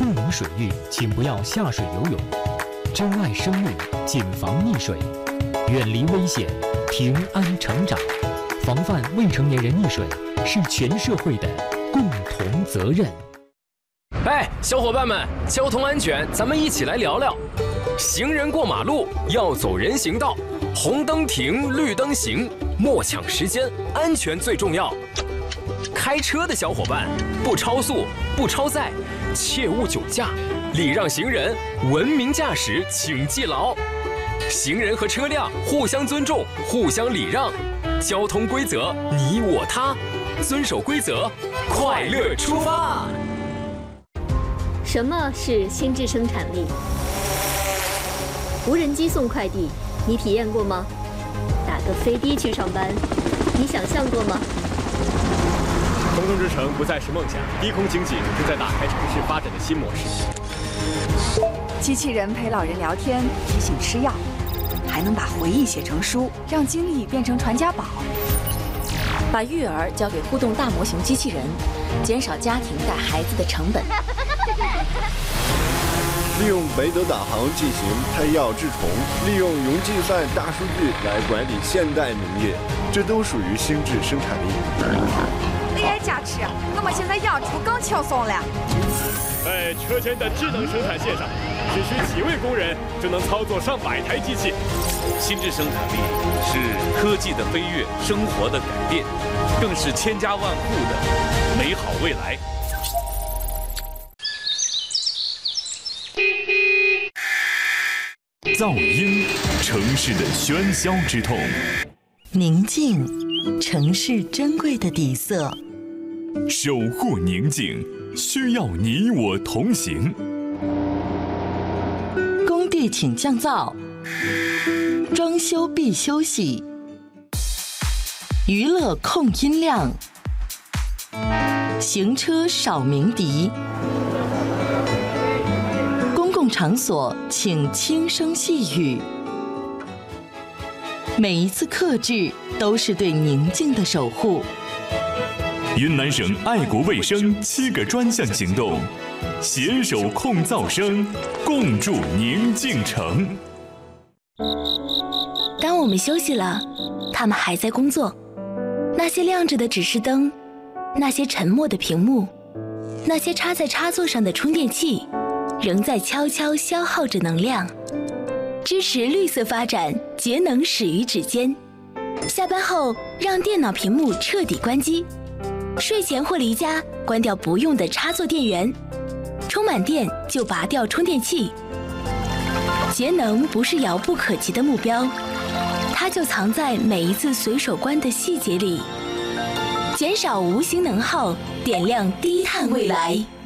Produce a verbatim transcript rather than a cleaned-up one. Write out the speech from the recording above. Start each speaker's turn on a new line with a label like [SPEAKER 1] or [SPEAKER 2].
[SPEAKER 1] 不明水域，请不要下水游泳。珍爱生命，谨防溺水，远离危险，平安成长。防范未成年人溺水是全社会的共同责任。
[SPEAKER 2] 哎，小伙伴们，交通安全，咱们一起来聊聊。行人过马路要走人行道，红灯停，绿灯行，莫抢时间，安全最重要。开车的小伙伴，不超速，不超载，切勿酒驾，礼让行人，文明驾驶，请记牢。行人和车辆互相尊重，互相礼让，交通规则你我他，遵守规则，快乐出发。
[SPEAKER 3] 什么是心智生产力？无人机送快递，你体验过吗？打个飞的去上班，你想象过吗？
[SPEAKER 4] 空中之城不再是梦想，低空经济正在打开城市发展的新模式。
[SPEAKER 5] 机器人陪老人聊天，提醒吃药，还能把回忆写成书，让经历变成传家宝。
[SPEAKER 6] 把育儿交给互动大模型机器人，减少家庭带孩子的成本。
[SPEAKER 7] 利用北斗导航进行胎药治虫，利用云计算大数据来管理现代农业，这都属于心智生产力。
[SPEAKER 5] A I 加持，我们现在养猪更轻松了。
[SPEAKER 4] 在车间的智能生产线上，只需几位工人就能操作上百台机器。
[SPEAKER 8] 心智生产力是科技的飞跃，生活的改变，更是千家万户的美好未来。
[SPEAKER 9] 噪音，城市的喧嚣之痛；
[SPEAKER 10] 宁静，城市珍贵的底色。
[SPEAKER 9] 守护宁静，需要你我同行。
[SPEAKER 10] 工地请降噪，装修必休息。娱乐控音量，行车少鸣笛。公共场所请轻声细语。每一次克制都是对宁静的守护。
[SPEAKER 9] 云南省爱国卫生七个专项行动，携手控噪声，共筑宁静城。
[SPEAKER 6] 当我们休息了，他们还在工作。那些亮着的指示灯，那些沉默的屏幕，那些插在插座上的充电器，仍在悄悄消耗着能量。支持绿色发展，节能始于指尖。下班后，让电脑屏幕彻底关机。睡前或离家，关掉不用的插座电源。充满电就拔掉充电器。节能不是遥不可及的目标，它就藏在每一次随手关的细节里。减少无形能耗，点亮低碳未来。